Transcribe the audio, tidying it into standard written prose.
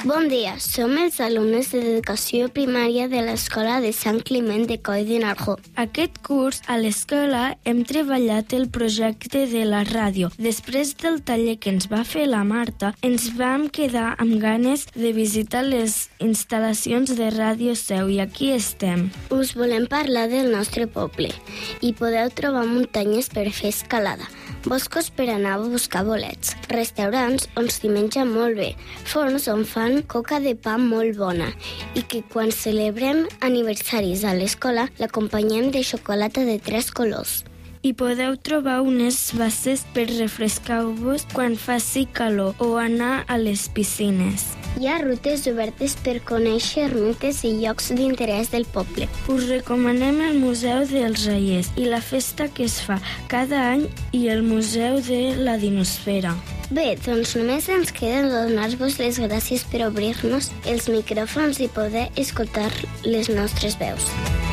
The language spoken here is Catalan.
Bon dia, som els alumnes d'Educació Primària de l'Escola de Sant Climent de Coll de Nargó. Aquest curs, a l'escola, hem treballat el projecte de la ràdio. Després del taller que ens va fer la Marta, ens vam quedar amb ganes de visitar les instal·lacions de Ràdio Seu i aquí estem. Us volem parlar del nostre poble. Hi podeu trobar muntanyes per fer escalada, boscos per anar a buscar bolets, restaurants on s'hi menja molt bé, forns on fan coca de pa molt bona i que quan celebrem aniversaris a l'escola l'acompanyem de xocolata de 3 colors. Hi podeu trobar unes basses per refrescar-vos quan faci calor o anar a les piscines. Hi ha rutes obertes per conèixer ermites i llocs d'interès del poble. Us recomanem el Museu dels Reiers i la festa que es fa cada any i el Museu de la Dinosfera. Bé, doncs només ens queda donar-vos les gràcies per obrir-nos els micròfons i poder escoltar les nostres veus.